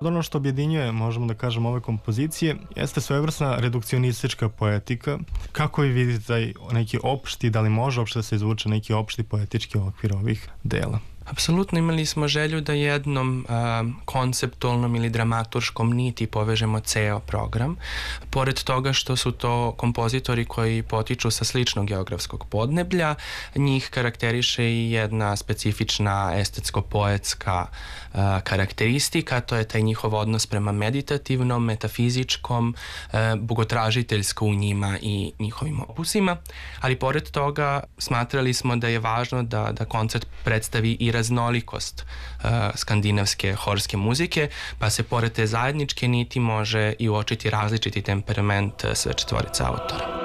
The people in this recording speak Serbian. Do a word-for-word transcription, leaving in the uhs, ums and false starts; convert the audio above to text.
Ono što objedinjuje, možemo da kažemo, ove kompozicije jeste svojevrsna redukcionistička poetika. Kako vi vidite taj neki opšti, da li može uopšte da se izvuče neki opšti poetički okvir ovih dela? Apsolutno imali smo želju da jednom a, konceptualnom ili dramaturškom niti povežemo ceo program. Pored toga što su to kompozitori koji potiču sa sličnog geografskog podneblja, njih karakteriše i jedna specifična estetsko-poetska a, karakteristika, to je taj njihov odnos prema meditativnom, metafizičkom, a, bogotražiteljsko u njima i njihovim opusima, ali pored toga smatrali smo da je važno da, da koncert predstavi i raznolikost uh, skandinavske horske muzike, pa se pored te zajedničke niti može i uočiti različiti temperament sve četvorice autora.